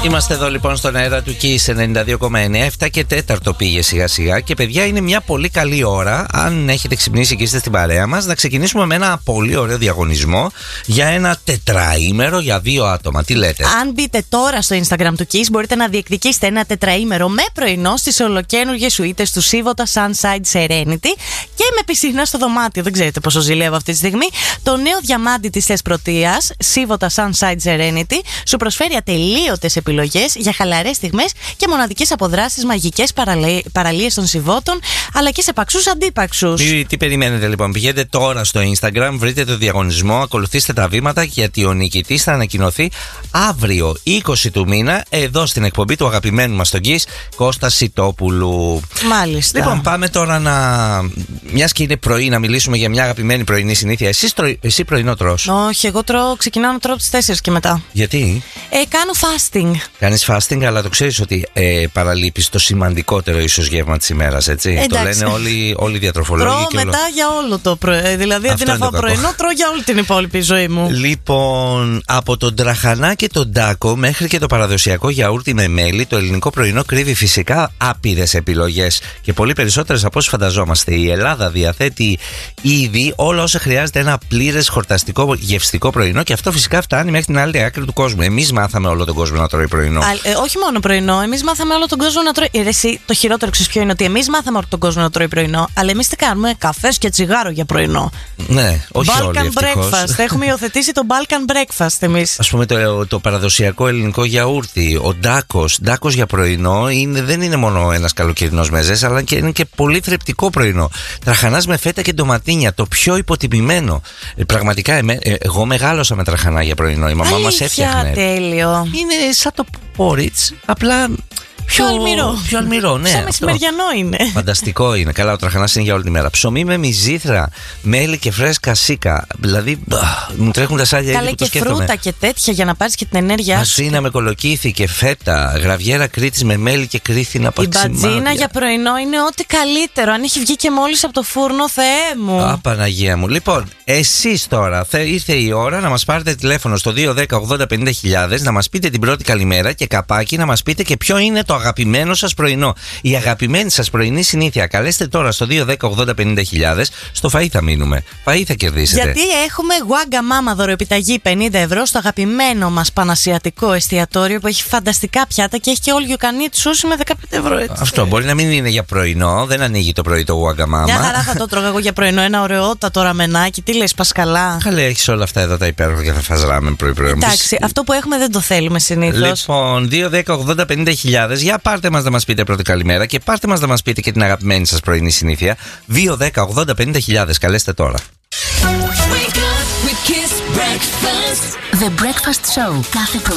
Είμαστε εδώ λοιπόν στον αέρα του Kiss 92,9. 7 και 4 πήγε σιγά σιγά. Και παιδιά, είναι μια πολύ καλή ώρα, αν έχετε ξυπνήσει και είστε στην παρέα μας, να ξεκινήσουμε με ένα πολύ ωραίο διαγωνισμό για ένα τετραήμερο για 2 άτομα. Τι λέτε? Αν μπείτε τώρα στο Instagram του Kiss, μπορείτε να διεκδικήσετε ένα τετραήμερο με πρωινό στις ολοκαίνουργιες σουίτες του Σίβοτα Sunside Serenity και με πισίνα στο δωμάτιο. Δεν ξέρετε πόσο ζηλεύω αυτή τη στιγμή. Το νέο διαμάντι της Θεσπρωτείας, Σίβοτα Sunside Serenity, σου προσφέρει ατελείωτες επιλογές για χαλαρές στιγμές και μοναδικές αποδράσεις, μαγικές παραλίες των Σιβώτων, αλλά και σε παξούς αντίπαξους. Τι περιμένετε λοιπόν? Πηγαίνετε τώρα στο Instagram, βρείτε το διαγωνισμό, ακολουθήστε τα βήματα, γιατί ο νικητής θα ανακοινωθεί αύριο 20 του μήνα εδώ στην εκπομπή του αγαπημένου μας τον Kiss, Κώστα Σιτόπουλου. Μάλιστα. Λοιπόν, πάμε τώρα μιας και είναι πρωί, να μιλήσουμε για μια αγαπημένη πρωινή συνήθεια. Εσύ πρωινό τρως? Όχι, εγώ ξεκινάω να τρώω τις 4 και μετά. Γιατί? Κάνω fasting. Κάνεις fasting, αλλά το ξέρεις ότι παραλείπεις το σημαντικότερο ίσως γεύμα της ημέρας, έτσι? Εντάξει. Το λένε όλοι οι διατροφολόγοι. Τρώω μετά για όλο το πρωί. Δηλαδή, αντί να φάω πρωινό, τρώω για όλη την υπόλοιπη ζωή μου. Λοιπόν, από τον τραχανά και τον τάκο μέχρι και το παραδοσιακό γιαούρτι με μέλι, το ελληνικό πρωινό κρύβει φυσικά άπειρες επιλογές και πολύ περισσότερες από όσοι φανταζόμαστε. Η Ελλάδα διαθέτει ήδη όλα όσα χρειάζεται ένα πλήρες χορταστικό γευστικό πρωινό, και αυτό φυσικά φτάνει μέχρι την άλλη άκρη του κόσμου. Εμείς μάθαμε όλο τον κόσμο να τρώει πρωινό. Όχι μόνο πρωινό, εμείς μάθαμε όλο τον κόσμο να τρώει. Εσύ, το χειρότερο ξέρεις ποιο είναι? Ότι εμείς μάθαμε όλο τον κόσμο να τρώει πρωινό, αλλά εμείς τι κάνουμε? Καφές και τσιγάρο για πρωινό. Ναι, όχι Balkan όλοι, ευτυχώς. breakfast. Έχουμε υιοθετήσει το Balkan breakfast εμείς. Ας πούμε το παραδοσιακό ελληνικό γιαούρτι, ο ντάκος. Ντάκος για πρωινό δεν είναι μόνο ένας καλοκαιρινός μεζές, αλλά και είναι και πολύ θρεπτικό πρωινό. Τραχανάς με φέτα και ντοματίνια, το πιο υποτιμημένο. Πραγματικά, εγώ μεγάλωσα με τραχανά για πρωινό. Η μαμά μας έφτιαχνε. Τέλειο. Είναι σαν το πόριτς, απλά πιο αλμυρό, ναι. Σαν μεσημεριανό είναι. Φανταστικό είναι. Καλά, ο τραχανάς είναι για όλη τη μέρα. Ψωμί με μυζήθρα, μέλι και φρέσκα σίκα. Δηλαδή, μου τρέχουν τα σάλια ήδη που το σκέφτομαι. Καλά, και φρούτα και τέτοια για να πάρεις και την ενέργειά σου. Μπατζίνα με κολοκύθι και φέτα. Γραβιέρα Κρήτης με μέλι και κρίθινα παξιμάδια. Η μπατζίνα για πρωινό είναι ό,τι καλύτερο. Αν έχει βγει και μόλις από το φούρνο, Θεέ μου. Α, Παναγία μου. Λοιπόν, εσείς τώρα ήρθε η ώρα να μας πάρετε τηλέφωνο στο 210-80-50.000, να μας πείτε την πρώτη καλημέρα και καπάκι να μας πείτε και ποιο είναι το αγαπημένο σας πρωινό. Η αγαπημένη σας πρωινή συνήθεια. Καλέστε τώρα στο 210-80-50.000. Στο φαΐ θα μείνουμε. Φαΐ θα κερδίσετε. Γιατί έχουμε Wagga Mama δωροεπιταγή 50 ευρώ στο αγαπημένο μας πανασιατικό εστιατόριο που έχει φανταστικά πιάτα και έχει και all you can eat sushi με 15 ευρώ. Έτσι. Αυτό μπορεί να μην είναι για πρωινό. Δεν ανοίγει το πρωί το Wagga Mama. Μια χαρά θα το τρώγα εγώ για πρωινό. Ένα ωραιότατο ραμενάκι. Τι λες, Πασκαλά? Καλέ, έχεις όλα αυτά εδώ τα υπέροχα και θα φας ράμεν πρωί-πρωί. Εντάξει, αυτό που έχουμε δεν το θέλουμε συνήθως. Λοιπόν, 210-80-50.000. Για πάρτε μας να μας πείτε πρώτη καλημέρα και πάρτε μας να μας πείτε και την αγαπημένη σας πρωινή συνήθεια. 210-80-50.000. Καλέστε τώρα. The Breakfast Show. Κάθε